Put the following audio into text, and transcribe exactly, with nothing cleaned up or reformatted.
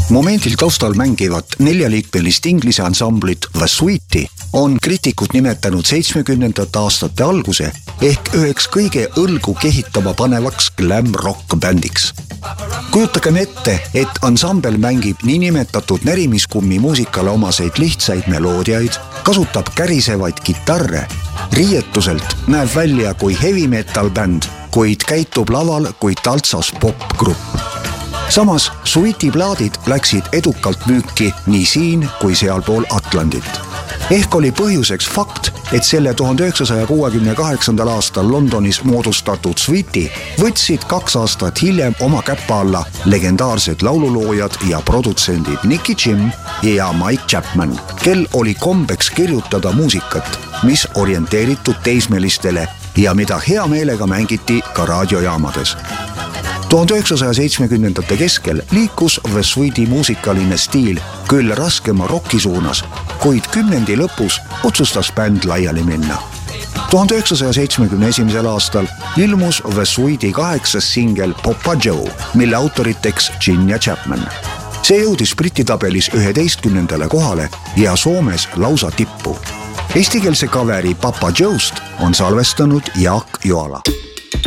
Momendil taustal mängivat neljaliikmelist inglise ansamblit The Sweety on kriitikud nimetanud seitsmekümnendate aastate alguse ehk üheks kõige õlgu kehitama panevaks glam rock bändiks. Kujutagem ette, et ansambel mängib niinimetatud närimiskummi muusikale omaseid lihtsaid meloodiaid, kasutab kärisevaid kitarre, riietuselt näeb välja kui heavy metal bänd, kuid käitub laval kui taltsas popgrupp. Samas Sweety plaadid läksid edukalt müüki nii siin kui sealpool Atlandit. Ehk oli põhjuseks fakt, et selle tuhande üheksasaja kuuekümne kaheksandal aastal Londonis moodustatud Sweety võtsid kaks aastat hiljem oma käppa alla legendaarsed laululoojad ja produtsendid Nicky Jim ja Mike Chapman, kel oli kombeks kirjutada muusikat, mis orienteeritud teismelistele ja mida hea meelega mängiti ka raadiojaamades. tuhande üheksasaja seitsmekümnendate keskel liikus The Sweety muusikaline stiil küll raskema rocki suunas, kuid kümnendi lõpus otsustas bänd laiali minna. tuhande üheksasaja seitsmekümne esimesel aastal ilmus The Sweety kaheksas singel Papa Joe, mille autoriteks Gin ja Chapman. See jõudis Briti tabelis üheteistkümnendale kohale ja Soomes lausa tippu. Eestikeelse kaveri Papa Joe'st on salvestanud Jaak Joala.